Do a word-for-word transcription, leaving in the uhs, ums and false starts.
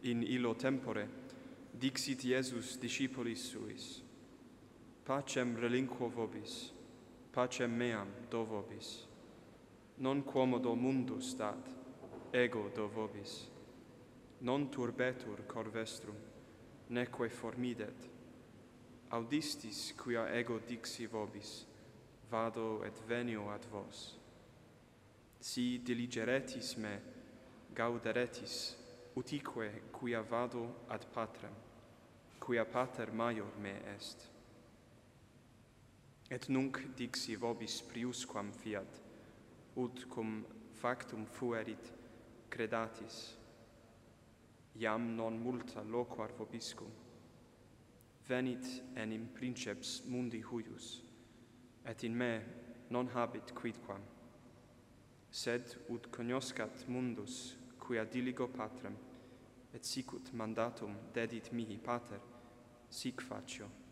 In illo tempore dixit Iesus discipulis suis: Pacem relinquo vobis, pacem meam do vobis. Non quomodo mundus dat, ego do vobis. Non turbetur cor vestrum, neque formidet. Audistis quia ego dixi vobis, vado et venio ad vos. Si diligeretis me, gauderetis, utique quia vado ad patrem, quia pater maior me est. Et nunc dixi vobis priusquam fiat, ut cum factum fuerit credatis. Iam non multa loquar vobiscum. Venit enim princeps mundi huius, et in me non habit quidquam. Sed ut cognoscat mundus quia diligo patrem, et sicut mandatum dedit mihi pater, sic facio.